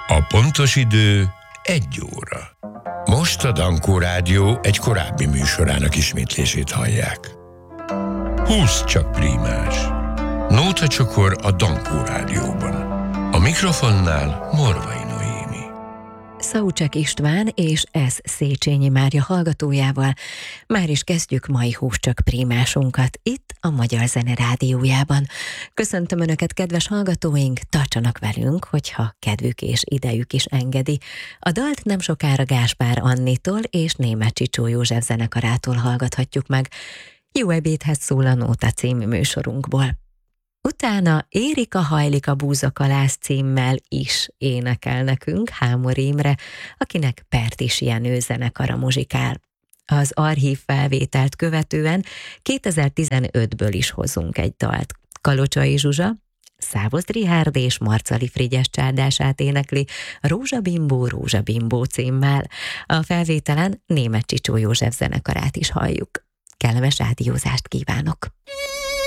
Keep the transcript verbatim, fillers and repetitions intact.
A pontos idő egy óra. Most a Dankó Rádió egy korábbi műsorának ismétlését hallják. Húsz csak prímás. Nóta csokor a Dankó Rádióban. A mikrofonnál Morvai Noémi. Szaucsek István és S. Széchenyi Mária hallgatójával már is kezdjük mai Húscsak prímásunkat itt a Magyar Zene Rádiójában. Köszöntöm Önöket, kedves hallgatóink, tartsanak velünk, hogyha kedvük és idejük is engedi. A dalt nem sokára Gáspár Annitól és Németh Csicsó József zenekarától hallgathatjuk meg. Jó ebédhez szól a Nóta című műsorunkból. Utána Érika hajlik a búzakalász címmel is énekel nekünk Hámor Imre, akinek Pertis Jenő zenekara muzsikál. Az archív felvételt követően kétezer-tizenötből is hozunk egy dalt. Kalocsai Zsuzsa, Szávoz Richárd és Marcali Frigyes csárdását énekli Rózsabimbó, Rózsabimbó címmel. A felvételen Németh Csicsó József zenekarát is halljuk. Kellemes rádiózást kívánok!